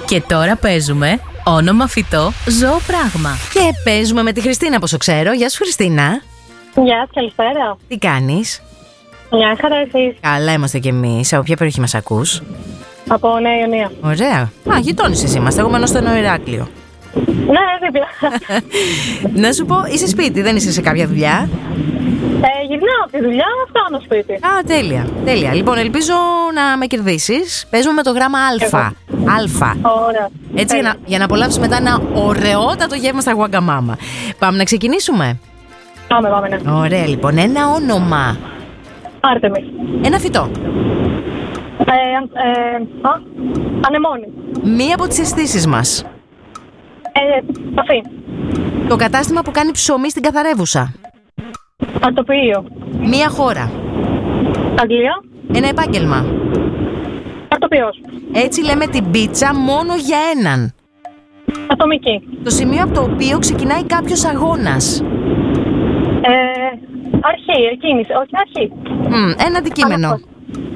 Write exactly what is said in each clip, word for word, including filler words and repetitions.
Και τώρα παίζουμε όνομα φυτό, ζώο πράγμα. Και παίζουμε με τη Χριστίνα, πόσο ξέρω. Γεια σου, Χριστίνα. Γεια σας, καλησπέρα. Τι κάνεις? Γεια χαρά, εσείς? Καλά είμαστε κι εμείς. Από ποια περιοχή μας ακούς? Από Νέα Ιωνία. Ωραία. Α, γειτόνισσες είμαστε. Εγώ μένω στο Νέο Ηράκλειο. Ναι, δίπλα. Να σου πω, είσαι σπίτι, δεν είσαι σε κάποια δουλειά? Ε, γυρνάω από τη δουλειά, φτάνω σπίτι. Α, τέλεια. Τέλεια. Λοιπόν, ελπίζω να με κερδίσεις. Παίζουμε με το γράμμα Α. Α. Ωραία. Έτσι, για να, για να απολαύσουμε μετά ένα ωραιότατο γεύμα στα Wagamama. Πάμε να ξεκινήσουμε. Πάμε, πάμε, ναι. Ωραία, λοιπόν. Ένα όνομα. Άρτεμις. Ένα φυτό. Ε, ε, α, ανεμόνι. Μία από τις αισθήσεις μας. Ε, παφή. Το κατάστημα που κάνει ψωμί στην Καθαρέβουσα. Αρτοποιείο. Μία χώρα. Αγγλία. Ένα επάγγελμα. Αρτοποιός. Έτσι λέμε την πίτσα μόνο για έναν. Ατομική. Το σημείο από το οποίο ξεκινάει κάποιος αγώνας. Ε, αρχή, εκκίνηση. Όχι, αρχή. Μ, ένα αντικείμενο. Αναχώς.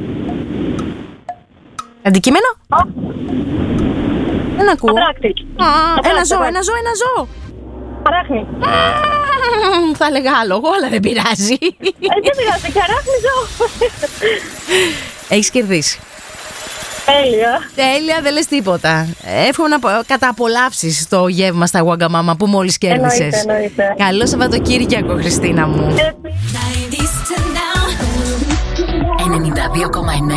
Αντικείμενο. Α. Δεν ακούω. Ατράκτη. Α, ένα ζώο, ένα ζώο, ένα ζώο. Αράχνη. Μ, θα έλεγα άλογο, αλλά δεν πειράζει. Ε, δεν πειράζει, και αράχνη ζώο. Έχεις κερδίσει. Τέλεια. Τέλεια, δεν λες τίποτα. Εύχομαι να καταπολαύσεις το γεύμα στα Wagamama που μόλις κέρδισες. Εννοείται, εννοείται. Καλό Σαββατοκύριακο, Χριστίνα μου. ενενήντα δύο κόμμα εννέα